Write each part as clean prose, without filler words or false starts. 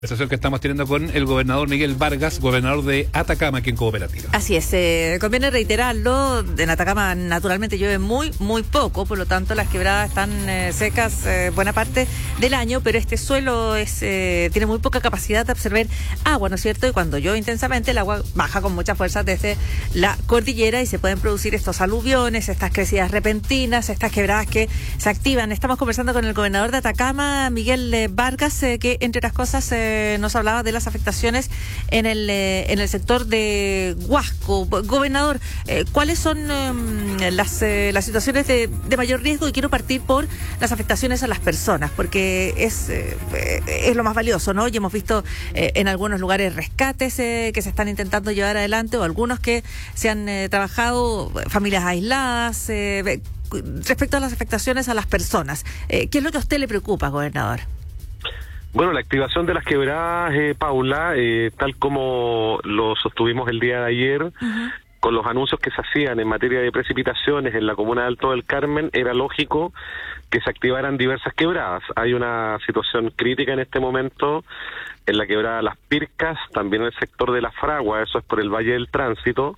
Conversación que estamos teniendo con el gobernador Miguel Vargas, gobernador de Atacama, aquí en Cooperativa. Así es, conviene reiterarlo, en Atacama naturalmente llueve muy poco, por lo tanto las quebradas están secas buena parte del año, pero este suelo tiene muy poca capacidad de absorber agua, ¿no es cierto? Y cuando llueve intensamente el agua baja con mucha fuerza desde la cordillera y se pueden producir estos aluviones, estas crecidas repentinas, estas quebradas que se activan. Estamos conversando con el gobernador de Atacama, Miguel Vargas, que entre otras cosas nos hablaba de las afectaciones en el sector de Huasco. Gobernador, ¿cuáles son las situaciones de mayor riesgo? Y quiero partir por las afectaciones a las personas, porque es lo más valioso, ¿no? Y hemos visto en algunos lugares rescates que se están intentando llevar adelante, o algunos que se han trabajado, familias aisladas, respecto a las afectaciones a las personas. ¿Qué es lo que a usted le preocupa, gobernador? Bueno, la activación de las quebradas, Paula, tal como lo sostuvimos el día de ayer, con los anuncios que se hacían en materia de precipitaciones en la comuna de Alto del Carmen, era lógico que se activaran diversas quebradas. Hay una situación crítica en este momento en la quebrada Las Pircas, también en el sector de La Fragua, eso es por el Valle del Tránsito,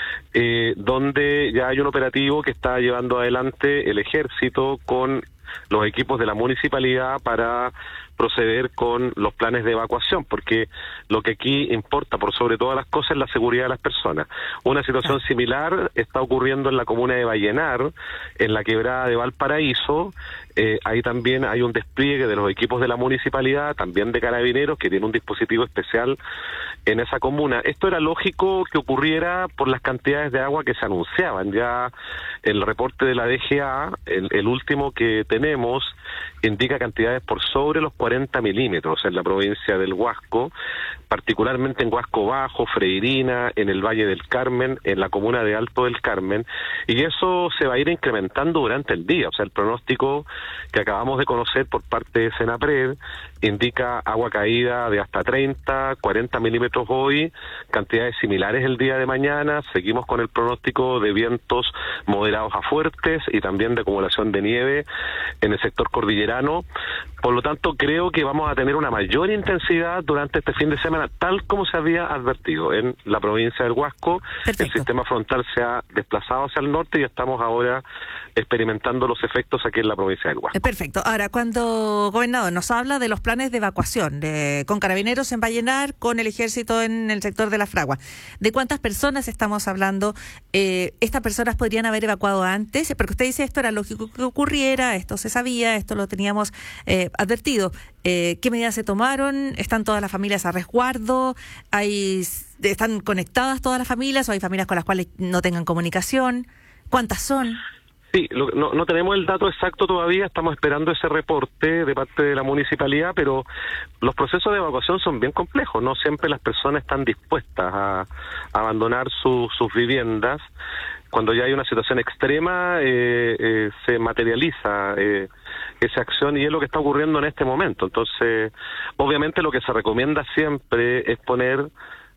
donde ya hay un operativo que está llevando adelante el ejército con los equipos de la municipalidad para proceder con los planes de evacuación, porque lo que aquí importa por sobre todas las cosas es la seguridad de las personas. Una situación similar está ocurriendo en la comuna de Vallenar, en la quebrada de Valparaíso. Ahí también hay un despliegue de los equipos de la municipalidad, también de carabineros, que tiene un dispositivo especial en esa comuna. Esto era lógico que ocurriera por las cantidades de agua que se anunciaban. Ya el reporte de la DGA, el último que tenemos, indica cantidades por sobre los 40 milímetros en la provincia del Huasco, particularmente en Huasco Bajo, Freirina, en el Valle del Carmen, en la comuna de Alto del Carmen, y eso se va a ir incrementando durante el día. O sea, el pronóstico que acabamos de conocer por parte de Senapred indica agua caída de hasta 30, 40 milímetros hoy, cantidades similares el día de mañana. Seguimos con el pronóstico de vientos moderados a fuertes y también de acumulación de nieve en el sector cordillerano. Por lo tanto, creo que vamos a tener una mayor intensidad durante este fin de semana, tal como se había advertido en la provincia del Huasco. Perfecto. El sistema frontal se ha desplazado hacia el norte y estamos ahora experimentando los efectos aquí en la provincia del Huasco. Perfecto. Ahora, cuando, gobernador, nos habla de los planes de evacuación, con carabineros en Vallenar, con el ejército en el sector de La Fragua, ¿de cuántas personas estamos hablando? ¿Estas personas podrían haber evacuado antes? Porque usted dice esto era lógico que ocurriera, esto se sabía, esto lo teníamos advertido. ¿Qué medidas se tomaron? ¿Están todas las familias a resguardo? ¿Están conectadas todas las familias o hay familias con las cuales no tengan comunicación? ¿Cuántas son? Sí, no tenemos el dato exacto todavía, estamos esperando ese reporte de parte de la municipalidad, pero los procesos de evacuación son bien complejos, no siempre las personas están dispuestas a abandonar sus viviendas. Cuando ya hay una situación extrema, se materializa esa acción y es lo que está ocurriendo en este momento. Entonces, obviamente lo que se recomienda siempre es poner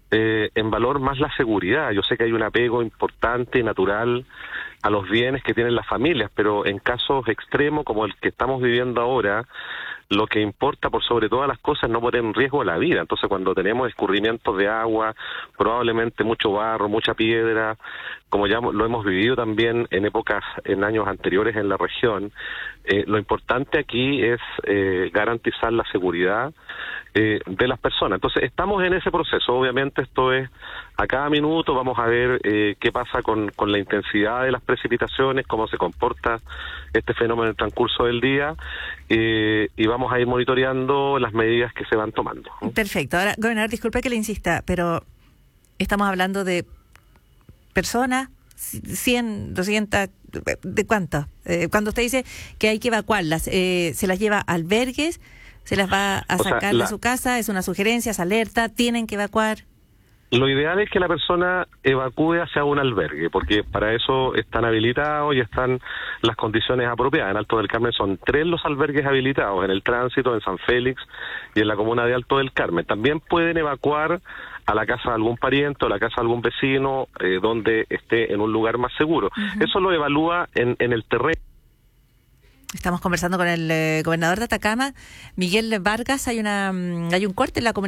en valor más la seguridad. Yo sé que hay un apego importante y natural a los bienes que tienen las familias, pero en casos extremos como el que estamos viviendo ahora, lo que importa por sobre todas las cosas es no poner en riesgo la vida. Entonces, cuando tenemos escurrimientos de agua, probablemente mucho barro, mucha piedra, como ya lo hemos vivido también en años anteriores en la región, lo importante aquí es garantizar la seguridad de las personas. Entonces, estamos en ese proceso. Obviamente, esto es a cada minuto, vamos a ver qué pasa con la intensidad de las precipitaciones, cómo se comporta este fenómeno en el transcurso del día, y vamos a ir monitoreando las medidas que se van tomando. Perfecto. Ahora, gobernador, disculpe que le insista, pero estamos hablando de personas, 100, 200, ¿de cuánto? Cuando usted dice que hay que evacuarlas, ¿se las lleva a albergues? ¿Se las va a sacar de su casa? ¿Es una sugerencia? ¿Es alerta? ¿Tienen que evacuar? Lo ideal es que la persona evacúe hacia un albergue, porque para eso están habilitados y están las condiciones apropiadas. En Alto del Carmen son 3 los albergues habilitados, en el Tránsito, en San Félix y en la comuna de Alto del Carmen. También pueden evacuar a la casa de algún pariente o a la casa de algún vecino donde esté en un lugar más seguro. Eso lo evalúa en el terreno. Estamos conversando con el gobernador de Atacama, Miguel Vargas. Hay un corte en la comunicación